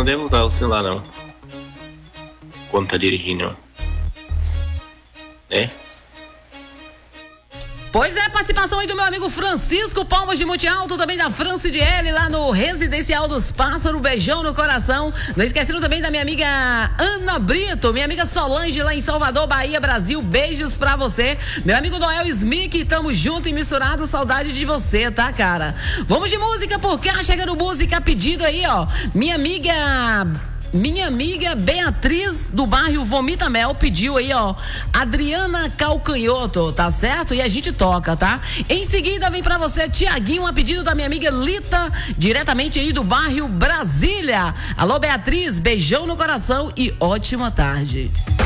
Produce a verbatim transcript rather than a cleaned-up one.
devo usar o celular, não. Quando tá dirigindo. É? Pois é, participação aí do meu amigo Francisco Palmas de Monte Alto, também da Franci de L, lá no Residencial dos Pássaros, beijão no coração. Não esquecendo também da minha amiga Ana Brito, minha amiga Solange lá em Salvador, Bahia, Brasil, beijos pra você. Meu amigo Noel Smith, tamo junto e misturado, saudade de você, tá, cara? Vamos de música, porque chegando música, pedido aí, ó, minha amiga... Minha amiga Beatriz do bairro Vomita Mel pediu aí, ó, Adriana Calcanhoto, tá certo? E a gente toca, tá? Em seguida vem pra você Tiaguinho, a pedido da minha amiga Lita, diretamente aí do bairro Brasília. Alô, Beatriz, beijão no coração e ótima tarde.